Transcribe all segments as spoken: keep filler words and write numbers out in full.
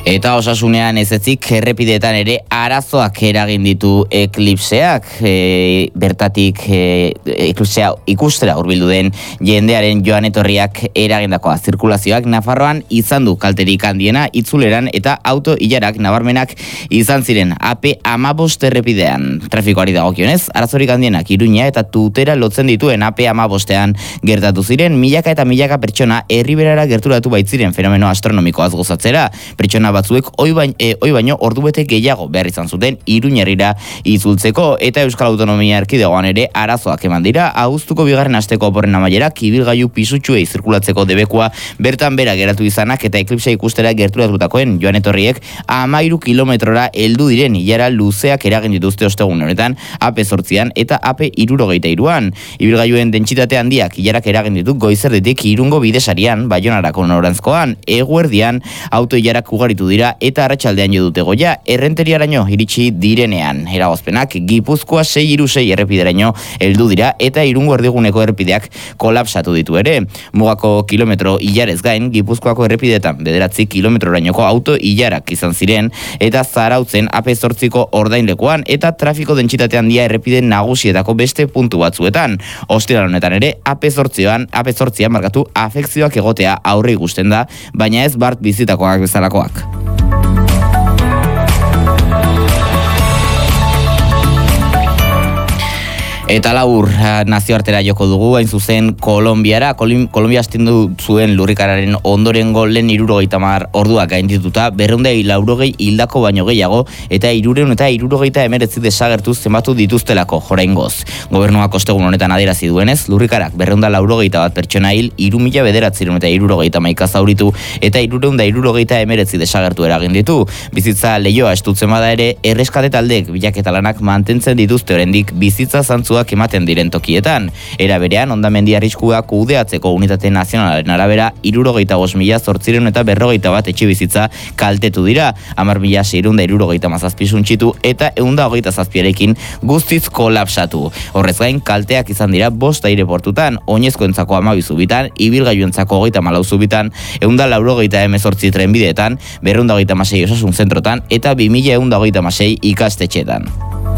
Eta osasunean ez ezik errepideetan ere arazoak eragin ditu eklipseak, e, bertatik e, eklipsea ikustera hurbildu den jendearen joan etorriak eragindakoa. Zirkulazioak Nafarroan izan du kalterik handiena itzuleran eta auto ilarak nabarmenak izan ziren A P hamabost errepidean. Trafikoari dagokionez, arazorik handienak Iruña eta Tutera lotzen dituen A P hamabostean gertatu ziren, milaka eta milaka pertsona herriberara gerturatu baitziren fenomeno astronomikoaz gozatzera. Pertsona batzuek oi baino, e, oi baino ordubete gehiago behar izan zuten Iruñerrira itzultzeko, eta Euskal Autonomia Erkidegoan ere arazoak eman dira. Abuztuko bigarren asteko oporren amaierak ibilgailu pisutsuei zirkulatzeko debekua bertan bera geratu izanak eta eklipsea ikustera gerturatutakoen joan etorriek hamairu kilometrora heldu diren ilara luzeak eragin dituzte ostegun honetan A P zortzian eta A P hirurogeita hiruan. Ibilgailuen dentsitate handiak ilarak eragin ditu goizerditik Irungo bidesarian, Baionarako noranzkoan, eguerdian auto ilarak ugaritu dira eta arratsaldean jo dute goia Errenteriaraino iritsi direnean. Eragozpenak Gipuzkoa sei hiru sei errepideraino heldu dira eta Irungo erdiguneko errepideak kolapsatu ditu ere. Mugako kilometro ilarez gain, Gipuzkoako errepideetan bederatzi kilometrorainoko auto ilarak izan ziren eta Zarautzen A P zortziko ordainlekuan eta trafiko dentsitate handia errepide nagusietako beste puntu batzuetan. Ostiral honetan ere A P zortzian, A P zortzian markatu afekzioak egotea aurre ikusten da, baina ez bart bizitakoak bezalakoak. Eta labur nazioartera joko dugu, hain zuzen Kolonbiara. Kolombia astindu zuen lurrikararen ondorengo lehen hirurogeita hamar orduak gaindituta, berrehun eta laurogei hildako baino gehiago eta hirurehun eta hirurogeita hemeretzi desagertu zenbatu dituztelako oraingoz. Gobernuak ostegun honetan adierazi duenez, lurrikarak berrehun eta laurogeita bat pertsona hil, hiru mila bederatziehun eta hirurogeita hamaika zauritu eta hirurehun eta hirurogeita hemeretzi desagertu eragin ditu. Bizitza leihoa estutzen bada ere, erreskate taldeek bilaketa lanak mantentzen dituzte oraindik bizitza zantzu ematen diren tokietan. Era berean, hondamendi arriskuak kudeatzeko unitate nazionalaren arabera, hirurogeita bost mila zortziehun eta berrogeita bat etxebizitza kaltetu dira, hamar mila seiehun eta hirurogeita hamazazpi suntsitu eta ehun eta hogeita zazpiarekin guztiz kolapsatu. Horrez gain, kalteak izan dira bost aireportutan, oinezkoentzako hamabi zubitan, ibilgailuentzako hogeita hamalau zubitan, ehun eta laurogeita hemezortzi trenbideetan, berrehun eta hogeita hamasei osasun zentrotan eta bi mila ehun eta hogeita hamasei ikastetxeetan.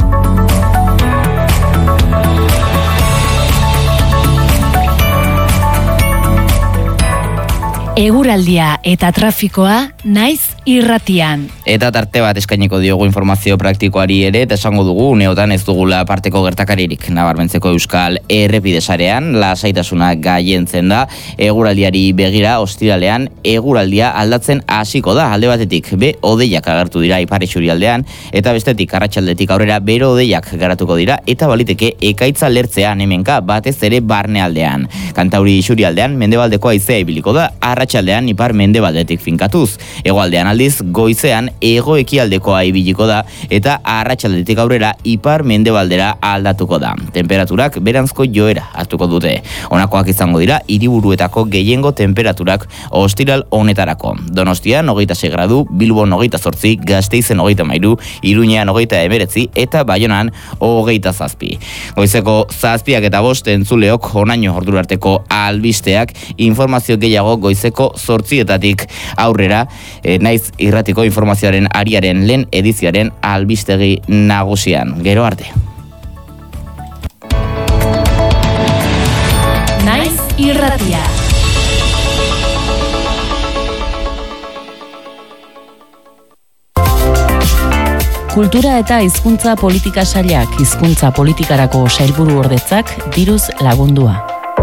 Eguraldia eta trafikoa naiz irratian. Eta tarte bat eskainiko diogu informazio praktikoari ere, eta esango dugu uneotan ez dugula parteko gertakaririk nabarmentzeko Euskal errepide sarean, lasaitasuna gaientzen da, eguraldiari begira ostiralean eguraldia aldatzen hasiko da, alde batetik be hodeiak agertu dira ipar isurialdean, eta bestetik arratsaldetik aurrera bero hodeiak garatuko dira, eta baliteke ekaitza lertzean hemenka batez ere barnealdean. Kantauri isurialdean mendebaldeko haizea ibiliko da, arratsaldean ipar mendebaldetik finkatuz. Hegoaldean aldiz goizean hego ekialdekoa ibiliko da eta arratsaldetik aurrera ipar mendebaldera aldatuko da. Temperaturak beranzko joera hartuko dute. Honakoak izango dira hiriburuetako gehiengo temperaturak ostiral honetarako. Donostian hogeita sei gradu, Bilbon hogeita zortzi, Gasteizen hogeita hamairu, Iruñean hogeita hemeretzi eta Baionan hogeita zazpi. Goizeko zazpiak eta bost entzuleok honaino ordura arteko albisteak, informazio gehiago goizeko zortzietatik aurrera, e, naiz irratiko informazioaren ariaren lehen edizioaren albistegi nagusian. Gero arte. Naiz irratia. Kultura eta hizkuntza politika sailak hizkuntza politikarako sailburu ordetzak diruz lagundua.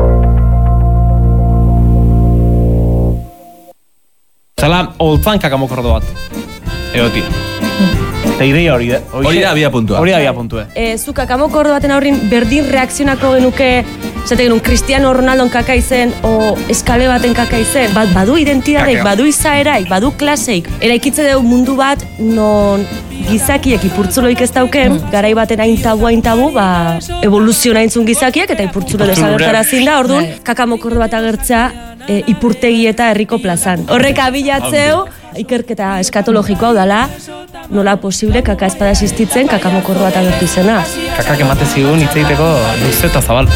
Zala, holtzan kakamokordo bat. Egotia. Eta ideia hori da. Hori da abia puntua. Hori da abia puntua. E, zu kakamokordo baten aurrin berdin reakzionako genuke, zate genuen, Cristiano Ronaldon kaka izen, o eskale baten kaka izen. Bat, badu identidadeik, badu izaeraik, badu klaseik. Eraikitze dugu mundu bat, non gizakiek ipurtzuloik ez dauken, garai baten hain tabu, hain tabu, ba, evoluzio nahintzun gizakiek, eta ipurtzulo desagertarazin da, orduan, kakamokordo bat agertzea, e, ipurtegi eta herriko plazan. Horrek abilatzeu, ikerketa eskatologikoa dela, nola posible kaka espada existitzen kakamokorro bat agertu izena. Kakak emate zigun hitzeiteko luze eta zabal.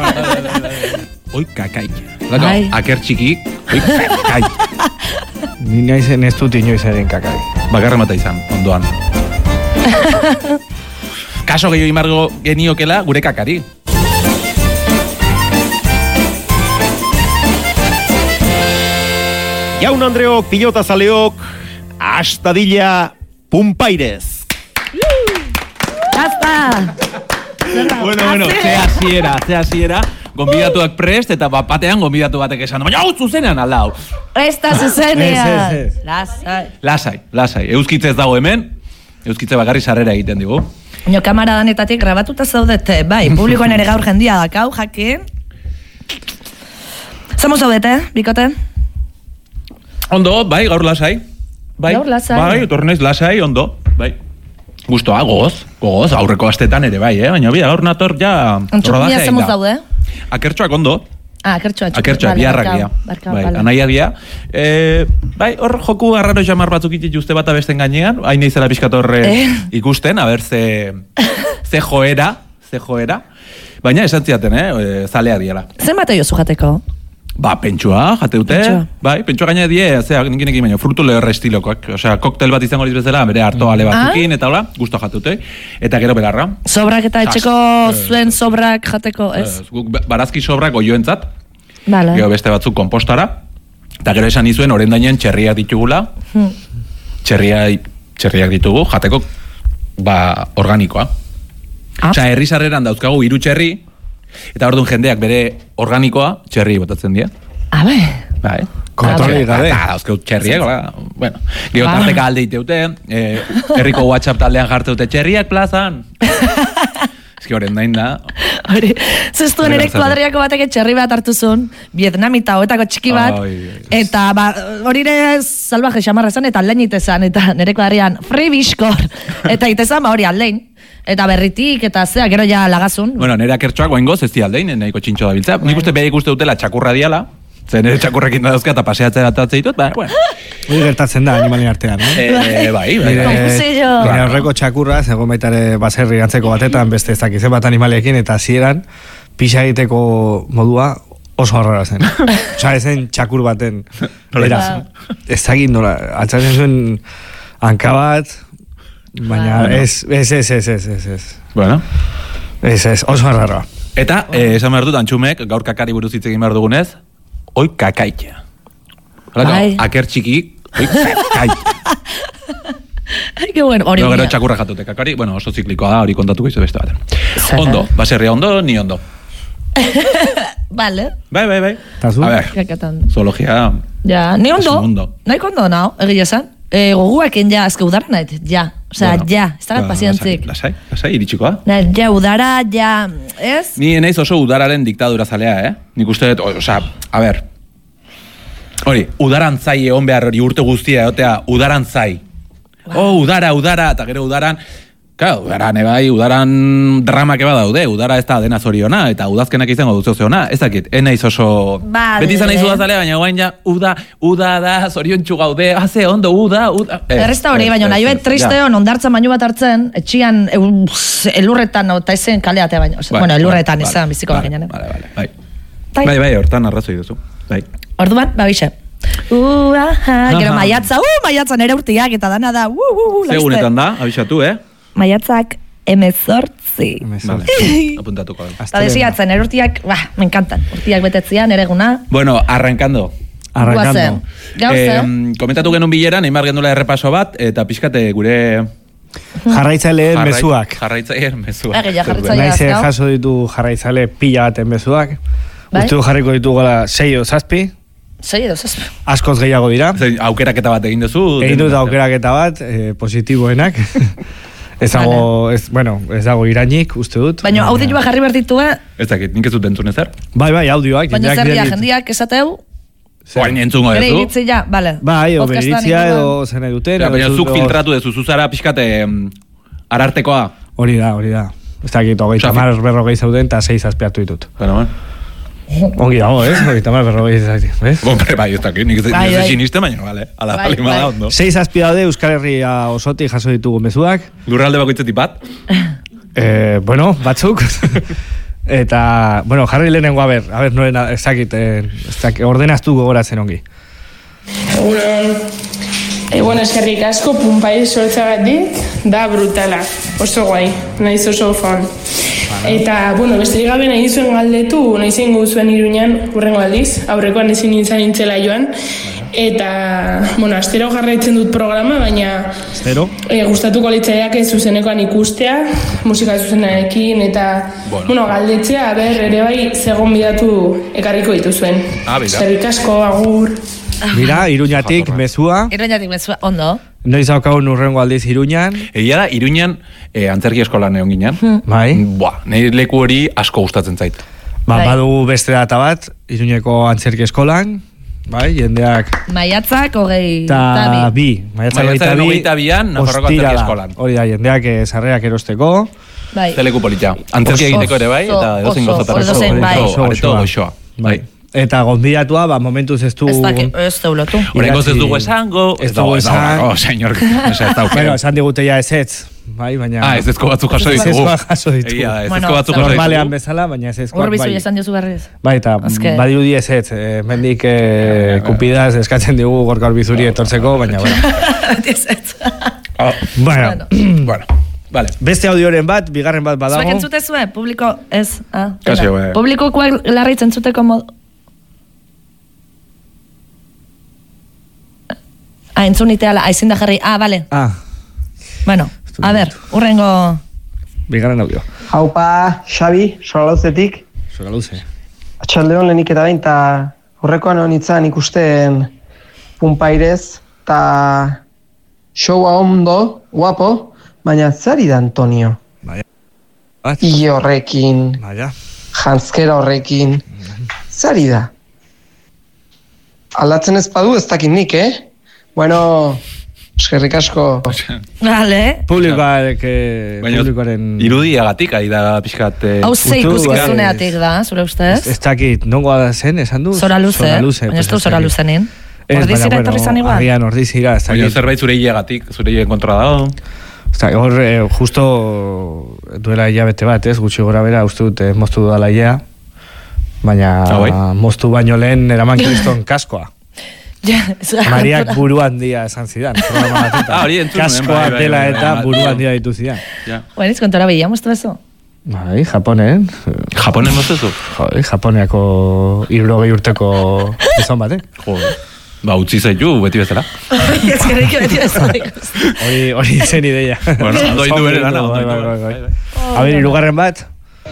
Oi, kakai. Lako, aker txiki, oi, kakai. ni naizen ez dut inoiz eren kakari. Bakarra mata izan, ondoan. Kaso gehiago imargo geniokela gure kakari. Jaun Andreok, pilota zaleok, astadilla pumpairez. Hasta! Bueno, bueno, ze hasiera, ze hasiera. Gonbidatuak prest eta bat batean gonbidatu batek esan. Baina hau zuzenean aldau. Ez da zuzenean. Ez, ez, ez. Lasai. Lasai, lasai. Euskitze ez dago hemen. Euskitze bakarri sarrera egiten digu. Baina kamara danetatik grabatuta zaudete, bai, publikoan ere gaur jendia dakau, jakin. Zamo zaudete, bikote? Ondo, bai, gaur lasai. Bai, Gaur lasai. Bai, etorri naiz lasai, ondo. Bai. Gustoa, gogoz, gogoz, aurreko astetan ere bai, eh? Baina bi, gaur nator ja Antxukumia zamo zaude? Akertxoak ondo. Ah, akertxoak. Akertxoak, biharrak dia. Bai, anaia dia. E, bai, hor joku arraro jamar batzuk itituzte bat abesten gainean, hain izela pixkatorre eh? ikusten, a ber, ze, ze joera, ze joera. Baina esan ziaten, eh, zalea diela. Zen bate jozu jateko? Ba, pentsua, jate dute. Pentsua. Bai, pentsua gaina die, zea, nikin ekin baino, frutu lehorre estilokoak. Osea, koktel bat izango diz bezala, bere harto ale batzukin, eta hola, gusto jate dute. Eta gero belarra. Sobrak eta etxeko Jas, zuen sobrak jateko, ez? Ez, guk barazki sobrak goioentzat, Bale. gero beste batzuk kompostara, eta gero esan izuen orendainen txerriak ditugula, Hmm. txerriak, txerriak ditugu, jateko, ba, organikoa. Ah. Osea, herri sarreran dauzkagu hiru txerri, eta orduan jendeak bere organikoa txerri botatzen dira. Abe. Bai. Kontrolik gabe. Eta dauzkeu txerriak, hola, bueno. Gero Ah. tarteka alde iteute, eh, herriko WhatsApp taldean jartzeute txerriak plazan. Ez ki horren dain da. Hori, zestuen Hori ere gartzatzen. kuadriako batek txerri bat hartu zuen, Vietnamita hoetako txiki bat, Ai, ai, ai. eta ba, hori ere salvaje xamarra zen, eta aldein itezan, eta nire kuadrian, free biskor, eta itezan, ba hori aldein. Eta berritik, eta zea, gero ja lagazun. Bueno, nire akertxoak goengoz ez di aldein, nahiko txintxo da biltza. Nik uste beha ikuste dutela txakurra diala, zen nire txakurrekin da dauzka eta paseatzea atatzea ditut, ba, bueno. Hori gertatzen da animalien artean, eh? Eh, bai, bai, bai. Konfusillo. Nire aurreko txakurra, zegoen baita ere baserri gantzeko batetan, beste ez dakizen bat animalekin, eta hasieran pixa egiteko modua oso harrara zen. Osa, ezen txakur baten era. Ez dakit nola, altzatzen zuen hanka bat, baina ez, ez, ez, ez, ez, ez, ez. Bueno. Ez, ez, oso harrara. Eta, eh, esan behar dut, antxumek, gaur kakari buruz hitz egin behar dugunez, oi kakaitea. Bai. Aker txiki, oi kakaitea. Ai, que bueno, hori. No, gero mira. txakurra jatute kakari, bueno, oso ziklikoa da, hori kontatuko izo beste baten. Zer? Ondo, baserria ondo, ni ondo. Vale. Bai, bai, bai. Eta zu? A ber, Kakatan. zoologia, Ja, ni Es un ondo. mundo. Nahiko ondo nao, egia esan. E, goguaken ja, azke udara nahet, ja. Osea, bueno, ja, ez dagat ba, pazientzik. Lasai, lasai, iritsikoa. Nahet, ja, udara, ja, ez? Ni naiz oso udararen diktadura zalea, eh? Nik uste dut, o- osea, a ber, hori, udarantzai egon behar hori urte guztia egotea, udarantzai. Oh, udara, udara, eta gero udaran, claro, udaran, ebai, udaran dramak eba daude, udara ez da dena zoriona, eta udazkenak izango dut zeona, ez dakit, ez naiz oso... Vale. Beti izan naiz udazalea, baina guain ja, uda, uda da, zoriontsu gaude, haze ondo, uda, uda... Ez, Erresta hori, ez, baina ez, nahi ez, bet triste ja. hon, ondartza baino bat hartzen, etxian eu- elurretan, eta ezen kaleatea baino. Bai, Bueno, elurretan bai, izan bai, biziko bai, baginan. Bai, bai, bai. Tai. Bai, bai, hortan arrazoi duzu. Bai. Orduan, ba, bixe. Uh, aha, gero Aha. maiatza, uh, maiatza nere urtiak, eta dana da, uh, uh, uh, Segunetan da, abisatu, eh? Maiatzak emezortzi. Emezortzi. Vale, apuntatuko. da. Eta desiatzen, nere urtiak, ba, me encantan. Urtiak betetzian, nere guna. Bueno, arrankando. Arrankando. Guazen. Gaur Eh, zer? komentatu genuen bileran, Neymar gendula errepaso bat, eta pixkate gure... Jarraitzaileen jarrai- mezuak. Jarraitzaileen mezuak. Ege, ja, jarraitzaile Naiz azkau. jaso ditu jarraitzale pila baten mezuak. Bai. Uste du jarriko ditu gala sei o zazpi, Sei edo, zazpi. askoz gehiago dira. Zein, aukeraketa bat egin duzu. Egin dut aukeraketa bat, eh, positiboenak. Ez dago, ez, bueno, ez dago irainik, uste dut. Baina audioa jarri behar ditu, eh? Ez dakit, nik ez dut entzun ezer. Bai, bai, audioak. Baina jendeak zer dia, bidali- jendiak esateu, Oain entzungo bere duzu. iritzi ja, bale. Bai, o Podcastan beritzia inguruan. edo zen eduten. Ja, baina zuk filtratu duzu, zuzara pixkate em, arartekoa. Hori da, hori da. Ez dakit, hogeita Osea, mar berrogei zauden eta sei zazpiatu ditut. Bueno, bueno. Ongi dago, ez? Hogeita mar berrogei zauden, ez? Hombre, bai, ez dakit, nik ez Bai, ez bai. siniste, baina, bale. Ala, Bai, bali bada bai. ondo. Sei zazpi daude Euskal Herria osotik jaso ditugu mezuak. Lurralde bakoitzetik bat. Eh, bueno, batzuk. Eta, bueno, jarri lehenengo, a ber, a ber, noren, ez dakit, eh, ez dakit, ordenaztu gogoratzen ongi. Egunon, e, bueno, eskerrik asko Punpai sortzagatik, da brutala, oso guai, naiz oso fan. Eta, bueno, besterik gabe nahi zuen galdetu, nahi zein zuen Iruñan hurrengo aldiz, aurrekoan ezin nintzen nintzela joan. Eta, bueno, astero jarraitzen dut programa, baina Astero? E, gustatuko litzaiak zuzenekoan ikustea, musika zuzenarekin, eta, bueno, bueno galdetzea, ber, ere bai, zegon bidatu ekarriko dituzuen. Ah, bera. Eskerrik asko, agur. Mira, Iruñatik mezua. Iruñatik mezua, ondo. Noiz daukagun urrengo aldiz Iruñan. Egia da, Iruñan eh, antzerki eskolan egon ginen. Bai. Buah, nire leku hori asko gustatzen zait. Ba, badugu beste data bat, Iruñeko antzerki eskolan. Bai, jendeak... Maiatzak, hogei... Ta bi. Maiatzak Maiatzaren hogeita bian, Nafarroko antzerki eskolan. Hori da, jendeak eh, sarrerak erosteko. Bai. Zeleku politia. Antzerki egiteko ere bai, eta edozein gozatara. Oso, areto goxoa. Bai. Eta gonbidatua, ba, momentuz ez du... Ez dakit, ez da ulotu. Horrengoz ez dugu esango... Ez dugu esan... Oh, senyor, ez da Bueno, esan digute ja ez ez. Bai, baina... Ah, ez ezko batzuk jaso ditugu. Ez ezko jaso ditugu. Egia, ez ezko batzuk jaso ditugu. Normalean bezala, baina ez ezkoak bai. Urbizu esan diozu berriz. Bai, eta badirudi ez ez. Mendik kupidaz eskatzen digu Gorka Urbizuri etortzeko, baina bueno. Ez ez. Bueno, bueno. Vale. Beste audioren bat, bigarren bat badago. Zuek entzute zuen, publiko ez. Ah, Kasi, bai. Publikokoak larritzen zuteko modu... Ah, entzun iteala, aizin da jarri. Ah, vale. Ah. Bueno, a ber, urrengo... Bigarren audio. Haupa, Xabi, Soraluzetik. Soraluze. Atxaldeon lehenik eta bain, eta horrekoan honitzen ikusten Punpairez, eta showa ondo, guapo, baina zari da Antonio. Baina. Ile horrekin, Baina. jantzkera horrekin, zari da. Aldatzen ez badu ez dakit nik, eh? Bueno, eskerrik asko. Vale. Publikoak, publikoaren... Irudiagatik, ari da pixkat... Hau ze ikuskizuneatik da, zure ustez? Ez dakit, nongoa da zen, esan du? Soraluze, baina ez du Soraluzenin. Ordizira etorri zan igual? Agian ordizira, ez dakit. Baina zerbait zure hilegatik, zure hile kontra dago. Hor, justo duela hilabete bat, ez, gutxi gora bera, uste dut moztu dudala hilea, baina moztu baino lehen eraman kriston kaskoa. Mariak buru handia esan zidan. Kaskoa dela eta buru handia ditu zidan. Bueniz, kontora behia moztu eso? Bai, Japonen. Japonen moztezu? Joi, Japoneako irurogei urteko izan batek. Joder. Ba, utzi zaitu, beti bezala. Ez gerrik beti bezala. Hori zen ideia. Bueno, ondo indu bere lana. A ver, irugarren bat?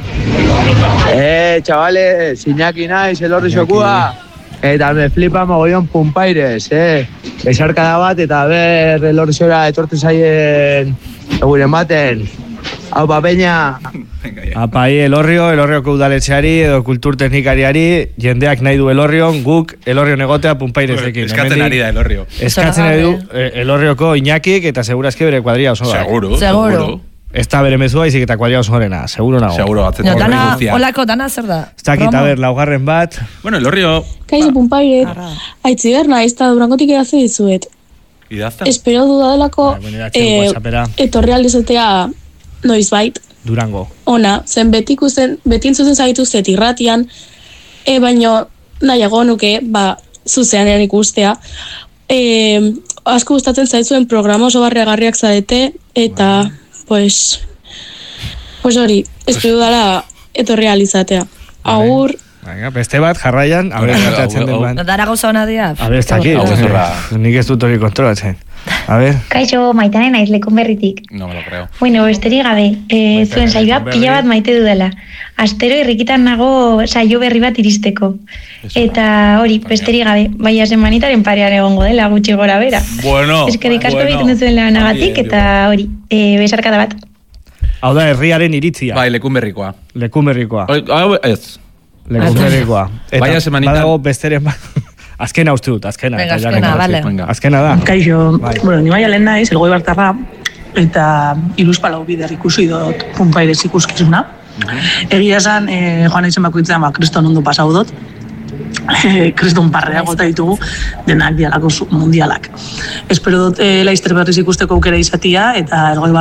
Eh, chavales, Iñaki naiz, elorri xokua. Eta me flipa mogollon Punpairez, eh? Besarkada bat, eta ber, elorri xora etortu zaien eguren baten. Hau papeña. Apai, Elorrio, Elorrioko udaletxeari edo kulturteknikariari, jendeak nahi du Elorrion, guk Elorrion egotea Punpairezekin. Eskatzen ari da Elorrio. Eskatzen ari du Elorrioko Iñakik eta segurazki bere kuadria oso da. Seguro, seguro. Ez da bere mezua izik eta kuadria oso horrena, seguro nago. Seguro, atzetan. Dana, olako, dana zer da? Ez dakit, a ber, laugarren bat. Bueno, Elorrio. Kaixo Punpaire, aitzi berna, ez da durangotik edaze dizuet. Idazten? Espero dudadelako etorri aldezatea noiz bait. Durango. Ona, zen beti ikusten, beti entzuzen zaitu zet irratian, e, baino nahiago nuke, ba, zuzeanean ikustea. E, asko gustatzen zaitzuen programa oso barriagarriak zarete, eta, pues, pues hori, espero dala etorri alizatea. Agur. Venga, beste bat, jarraian, a ver, gertatzen den ban. Dara gauza hona dia. A ver, ez dakit, nik ez dut hori kontrolatzen. A ver. Kaixo, maitane naiz lekun berritik. No me lo creo. Bueno, besterik gabe, eh, zuen saioa pila bat maite dudala. Astero irrikitan nago saio berri bat iristeko. Eta hori, besterik gabe, baina semanitaren parean egongo dela, gutxi gora bera. Bueno, eskerrik asko egiten duzuen lanagatik, eta hori, eh, besarkada bat. Hau da, herriaren iritzia. Bai, lekun berrikoa. Lekun berrikoa. Hau, ez. Lekun berrikoa. Baina semanitan. Badago besteren bat. Azkena uste dut, azkena. Venga, azkena, vale. Azkena da. Kaixo, bueno, ni baia lehen naiz, elgoi bartarra, eta iruzpalau bider ikusi dut Punpairez ikuskizuna. Egia esan, eh, joan naizen bakoitzea, ba, kriston ondo pasau dut. Kriston parreak gota ditugu, denak dialako mundialak. Espero dut eh, Laster berriz ikusteko aukera izatia, eta elgoi